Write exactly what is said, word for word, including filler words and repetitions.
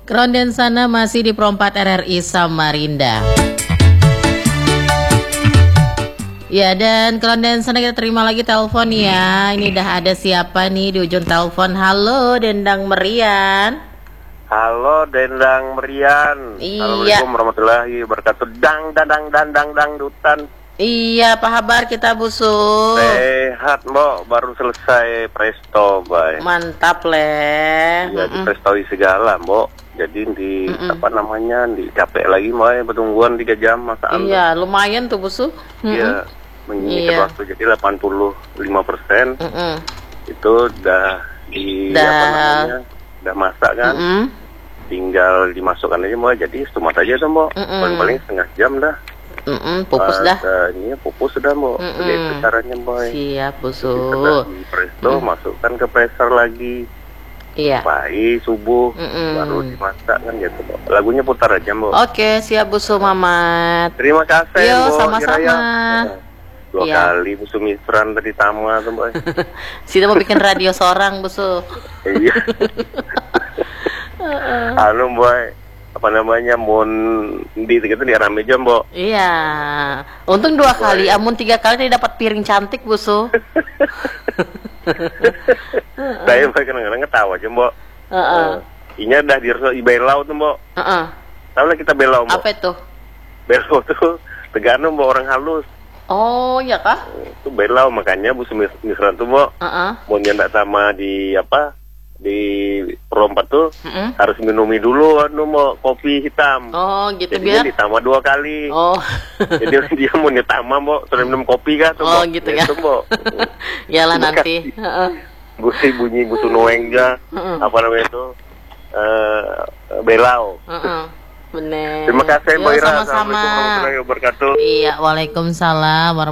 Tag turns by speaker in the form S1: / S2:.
S1: Keronden sana masih di Perempat R R I Samarinda. Ya, dan keronden sana kita terima lagi telepon ya. Ini udah ada siapa nih di ujung telepon? Halo, Dendang Merian.
S2: Halo, Dendang Merian.
S1: Iya.
S2: Assalamualaikum warahmatullahi wabarakatuh. Dang, dadang, dandang, dangdutan.
S1: Iya, apa kabar kita Busu?
S2: Sehat, Mbok. Baru selesai presto, Bay.
S1: Mantap, leh.
S2: Ya, di prestoi segala, Mbok. Jadi di Mm-mm. apa namanya, di capek lagi, Mbak. Pertungguan tiga jam masaan.
S1: Iya, lumayan tuh Busu.
S2: Iya, menyingkir
S1: Iya.
S2: waktu jadi delapan puluh lima persen.
S1: Mm-mm.
S2: Itu udah di
S1: Dah.
S2: apa namanya? Udah masak kan?
S1: Mm-mm.
S2: Tinggal dimasukkan aja, Mbak. Jadi stumat aja tuh, Mbok.
S1: Mm-mm.
S2: Paling-paling setengah jam dah.
S1: Mm-mm, pupus dah.
S2: Ini pupus sudah, Mbok.
S1: Mm-mm.
S2: Jadi itu caranya, Boy.
S1: Siap, Busu.
S2: Setelah di presto,
S1: Mm.
S2: masukkan ke preser lagi.
S1: Iya.
S2: Pagi, subuh,
S1: Mm-mm.
S2: baru dimasak kan gitu, Mbok. Lagunya putar aja, Mbok.
S1: Oke, siap Busu Mamat.
S2: Terima kasih,
S1: Yo,
S2: Mbok.
S1: sama-sama.
S2: Jiraya. Dua
S1: Iya.
S2: kali Busu Misran dari Tama tuh, Boy.
S1: Sida mau bikin radio seorang, Busu.
S2: Iya. Anu, Boy. Apa namanya, mun di gitu di rame jam, Mbok.
S1: Iya. Untung dua
S2: Boy.
S1: kali, amun tiga kali tadi dapat piring cantik, Busu.
S2: Saya Boy kadang-kadang ketawa aja, Mbok.
S1: Heeh.
S2: Inya dah di belau tuh, Mbok.
S1: Heeh.
S2: Tahu lah kita belau, Mbok.
S1: Apa itu?
S2: Belau tuh Tegano, Mbok, orang halus.
S1: Oh, ya kah?
S2: Itu belau, makanya Busu Misran tuh, Mbok.
S1: Heeh.
S2: Mau nyandak sama di apa? Di perompat tuh
S1: Heeh.
S2: harus minumi dulu anu, Mbok, kopi hitam.
S1: Oh, gitu
S2: Jadinya
S1: biar.
S2: ditambah dua kali.
S1: Oh.
S2: Jadi dia mau nyetama, Mbok, sudah minum kopi kah tuh,
S1: Oh,
S2: Mbok?
S1: gitu ya.
S2: Itu, Mbok.
S1: Yalah
S2: Terima
S1: nanti.
S2: kasih.
S1: Heeh.
S2: Busi bunyi Busu Noengga.
S1: Heeh.
S2: Apa namanya itu? Eh belau.
S1: Heeh. Bener.
S2: Terima kasih,
S1: Yo,
S2: Mbak Ira.
S1: sama-sama.
S2: Assalamualaikum warahmatullahi wabarakatuh.
S1: Iya, waalaikumsalam warahmatullahi